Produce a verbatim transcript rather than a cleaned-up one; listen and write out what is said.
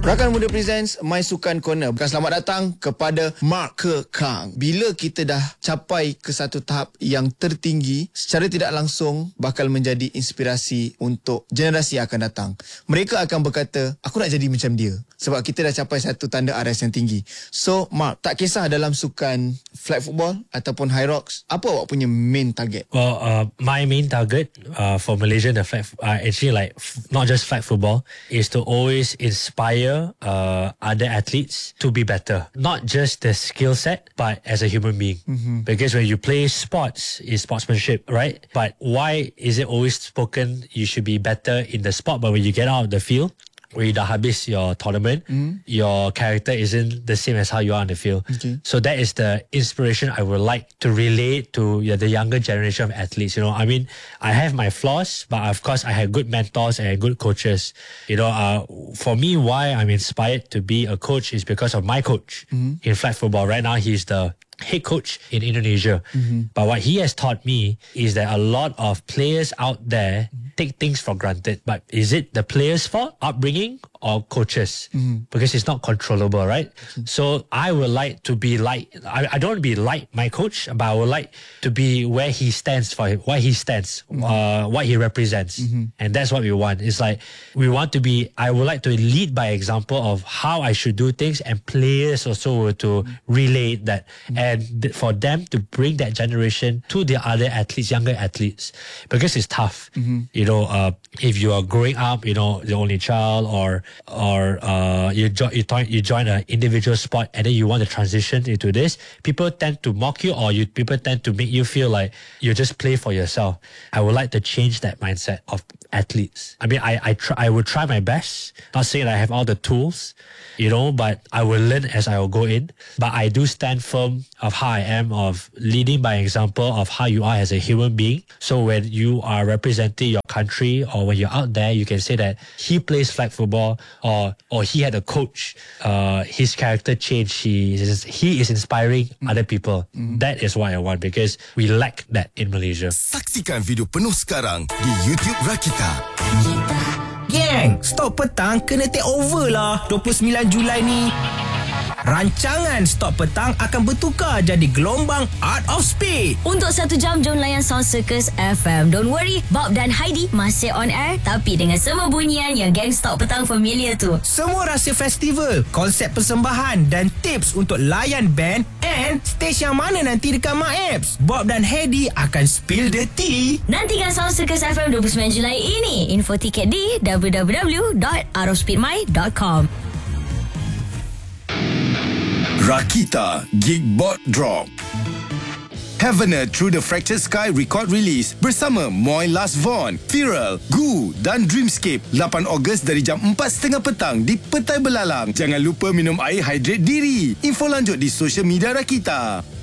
Rakan Muda Presents My Sukan Corner. Bukan selamat datang kepada Mark Kekang. Bila kita dah capai ke satu tahap yang tertinggi, secara tidak langsung bakal menjadi inspirasi untuk generasi yang akan datang. Mereka akan berkata, aku nak jadi macam dia. Sebab kita dah capai satu tanda aras yang tinggi. So Mark, tak kisah dalam sukan flag football ataupun high rocks, apa awak punya main target? Well, uh, my main target uh, for Malaysia, the flag, uh, actually like f- not just flag football, is to always inspire uh, other athletes to be better. Not just the skill set, but as a human being. Mm-hmm. Because when you play sports, it's sportsmanship, right? But why is it always spoken you should be better in the sport, but when you get out of the field, when you dah habis your tournament, mm. your character isn't the same as how you are on the field. Okay. So that is the inspiration I would like to relate to yeah, the younger generation of athletes. You know, I mean, I have my flaws, but of course I have good mentors and good coaches. You know, uh, for me, why I'm inspired to be a coach is because of my coach mm-hmm. in flag football. Right now, he's the head coach in Indonesia. Mm-hmm. But what he has taught me is that a lot of players out there mm-hmm. take things for granted. But is it the players' fault, upbringing, or coaches? Mm-hmm. Because it's not controllable, right? Mm-hmm. So I would like to be like, I, I don't want to be like my coach, but I would like to be where he stands for, why he stands, mm-hmm. uh, what he represents. Mm-hmm. And that's what we want. It's like, we want to be, I would like to lead by example of how I should do things, and players also were to mm-hmm. relate that. Mm-hmm. And th- for them to bring that generation to the other athletes, younger athletes, because it's tough. Mm-hmm. You know, uh, if you are growing up, you know, the only child, or or uh, you, jo- you, join, you join an individual sport and then you want to transition into this, people tend to mock you, or you people tend to make you feel like you just play for yourself. I would like to change that mindset of athletes. I mean, I I, try, I would try my best, not saying I have all the tools, you know, but I will learn as I will go in. But I do stand firm of how I am, of leading by example of how you are as a human being. So when you are representing your country, or when you're out there, you can say that he plays flag football, or or he had a coach, uh, his character changed, he is, he is inspiring mm. other people. Mm. That is what I want, because we lack that in Malaysia. Saksikan video penuh sekarang di YouTube Rakita. Gang, Stop Petang kena take over lah dua puluh sembilan Julai ni. Rancangan Stop Petang akan bertukar jadi gelombang Art of Speed. Untuk satu jam, jom layan Sound Circus F M. Don't worry, Bob dan Heidi masih on air, tapi dengan semua bunyian yang geng Stop Petang familiar tu. Semua rahsia festival, konsep persembahan dan tips untuk layan band, and stage yang mana nanti dekat MyApps. Bob dan Heidi akan spill the tea. Nantikan Sound Circus F M dua puluh sembilan Julai ini. Info tiket di w w w dot art of speed my dot com. Rakita Geekbot Drop. Heavener Through the Fractured Sky record release bersama Moy Last Von, Viral, Goo dan Dreamscape lapan Ogos dari jam empat tiga puluh petang di Petai Belalang. Jangan lupa minum air, hydrate diri. Info lanjut di social media Rakita.